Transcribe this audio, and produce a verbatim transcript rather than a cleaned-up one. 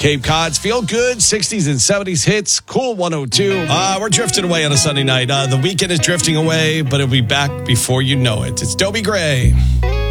Cape Cod's feel good, sixties and seventies hits, cool one oh two. Uh, we're drifting away on a Sunday night. Uh, the weekend is drifting away, but it'll be back before you know it. It's Dobie Gray.